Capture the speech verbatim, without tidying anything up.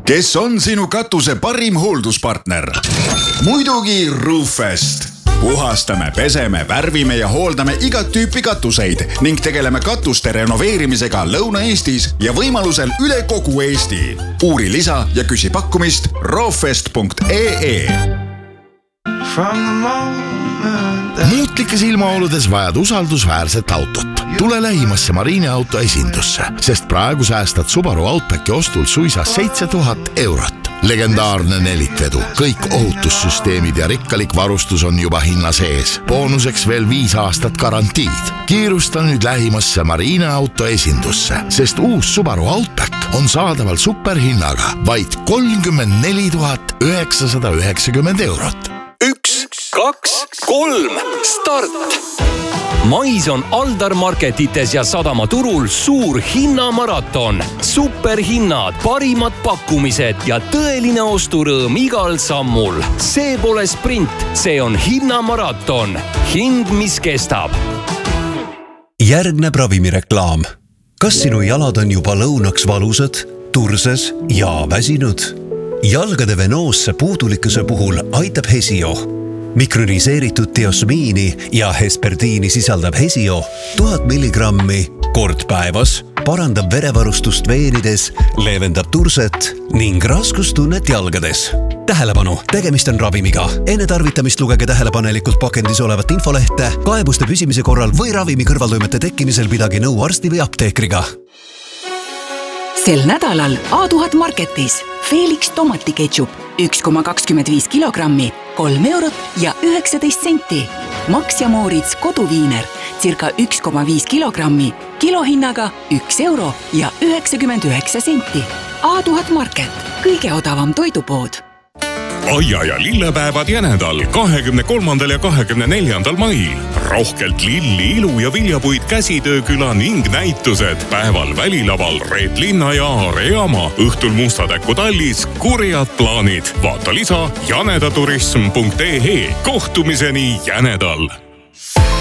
kes on sinu katuse parim hoolduspartner? Muidugi Roofest. Puhastame, peseme, värvime ja hooldame igat tüüpi katuseid ning tegeleme katuste renoveerimisega Lõuna-Eestis ja võimalusel üle kogu Eesti. Uuri lisa ja küsi pakkumist roofest punkt ee. Muutlikes ilmaoludes vajad usaldusväärset autot. Tule lähimasse Mariine auto esindusse, sest praegu säästad Subaru Outbacki ostul suisa seitse tuhat eurot. Legendaarne nelikvedu, kõik ohutussüsteemid ja rikkalik varustus on juba hinna sees. Boonuseks veel viis aastat garantiid. Kiirusta nüüd lähimasse Mariine auto esindusse, sest uus Subaru Outback on saadaval superhinnaga vaid kolmkümmend neli tuhat üheksasada üheksakümmend eurot. Üks, kaks, kolm, start! Mais on Aldar Marketites ja Sadamaturul suur hinnamaraton. Superhinnad, parimad pakkumised ja tõeline osturõõm igal sammul. See pole sprint, see on hinnamaraton. Hind, mis kestab. Järgneb ravimireklaam. Kas sinu jalad on juba lõunaks valusad, turses ja väsinud? Jalgade venoosse puudulikkuse puhul aitab Hesio. Mikroniseeritud diosmiini ja hesperdiini sisaldab Hesio tuhat milligrammi kord päevas, parandab verevarustust veenides, leevendab turset ning raskustunnet jalgades. Tähelepanu, tegemist on ravimiga. Enne tarvitamist lugege tähelepanelikult pakendis olevat infolehte, kaebuste püsimise korral või ravimi kõrvaltoimete tekkimisel pidage nõu arsti või apteekriga. Sel nädalal A tuhat Marketis Felix tomatiketšup üks koma kakskümmend viis kilogrammi, kolm eurot ja üheksateist senti. Max ja Moritz koduviiner circa üks koma viis kilogrammi, kilohinnaga üks euro ja üheksakümmend üheksa senti. A tuhat Market, kõige odavam toidupood. Aia ja lillepäevad Jänedal kahekümne kolmandal ja kahekümne neljandal mail. Rohkelt lilli, ilu ja viljapuid käsitööküla ning näitused. Päeval välilaval Reet Linna ja Areama. Õhtul Mustatäkku tallis kurjad plaanid. Vaata lisa janedaturism punkt ee. Kohtumiseni Jänedal!